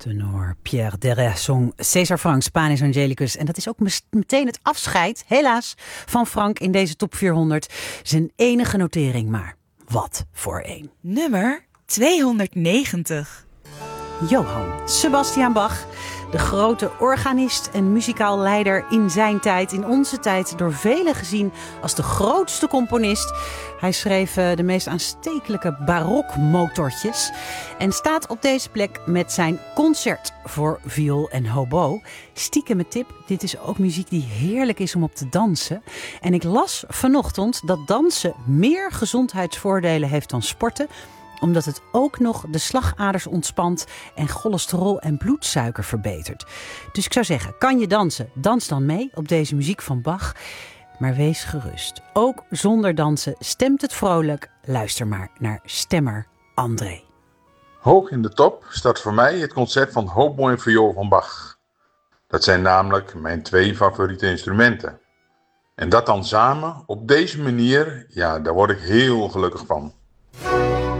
Tenor Pierre Derret zong César Franck, Spanisch Angelicus. En dat is ook meteen het afscheid, helaas, van Franck in deze top 400. Zijn enige notering, maar wat voor een. Nummer 290. Johann Sebastian Bach, de grote organist en muzikaal leider in zijn tijd, in onze tijd, door velen gezien als de grootste componist. Hij schreef de meest aanstekelijke barokmotortjes en staat op deze plek met zijn concert voor viool en hobo. Stiekeme tip, dit is ook muziek die heerlijk is om op te dansen. En ik las vanochtend dat dansen meer gezondheidsvoordelen heeft dan sporten, omdat het ook nog de slagaders ontspant en cholesterol en bloedsuiker verbetert. Dus ik zou zeggen, kan je dansen? Dans dan mee op deze muziek van Bach. Maar wees gerust. Ook zonder dansen stemt het vrolijk. Luister maar naar stemmer André. Hoog in de top staat voor mij het concert van hobo en viool van Bach. Dat zijn namelijk mijn 2 favoriete instrumenten. En dat dan samen op deze manier, ja, daar word ik heel gelukkig van.